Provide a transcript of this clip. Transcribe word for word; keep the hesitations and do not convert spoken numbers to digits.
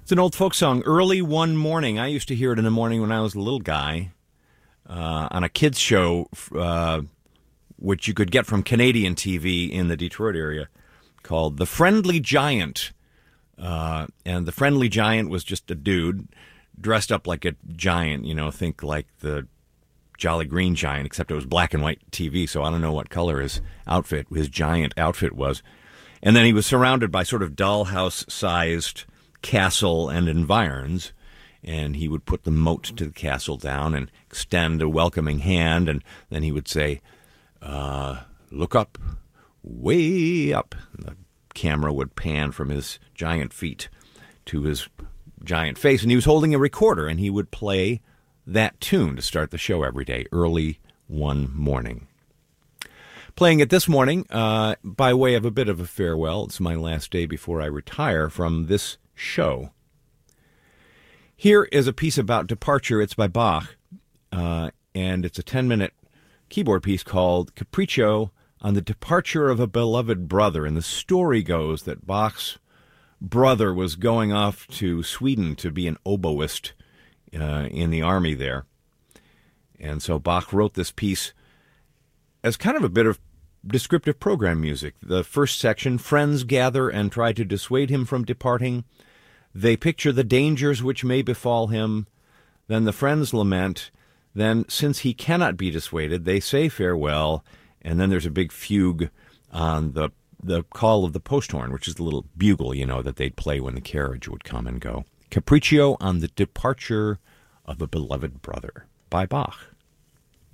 It's an old folk song, Early One Morning. I used to hear it in the morning when I was a little guy uh, on a kids' show, uh, which you could get from Canadian T V in the Detroit area, called The Friendly Giant. Uh, and the Friendly Giant was just a dude dressed up like a giant, you know, think like the Jolly Green Giant, except it was black and white T V, so I don't know what color his outfit, his giant outfit was. And then he was surrounded by sort of dollhouse-sized castle and environs, and he would put the moat to the castle down and extend a welcoming hand, and then he would say, uh, look up, way up. And the camera would pan from his giant feet to his giant face, and he was holding a recorder, and he would play that tune to start the show every day, early one morning. Playing it this morning uh, by way of a bit of a farewell. It's my last day before I retire from this show. Here is a piece about departure. It's by Bach, uh, and it's a ten-minute keyboard piece called Capriccio on the Departure of a Beloved Brother. And the story goes that Bach's brother was going off to Sweden to be an oboist uh, in the army there. And so Bach wrote this piece as kind of a bit of descriptive program music. The first section, friends gather and try to dissuade him from departing. They picture the dangers which may befall him. Then the friends lament. Then, since he cannot be dissuaded, they say farewell. And then there's a big fugue on the the call of the post horn, which is the little bugle, you know, that they'd play when the carriage would come and go. Capriccio on the Departure of a Beloved Brother by Bach.